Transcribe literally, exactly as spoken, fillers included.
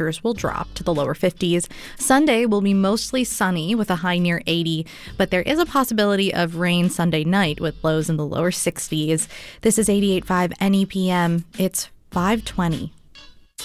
temperatures will drop to the lower fifties. Sunday will be mostly sunny with a high near eighty, but there is a possibility of rain Sunday night with lows in the lower sixties. This is eighty-eight point five N E P M. It's five twenty.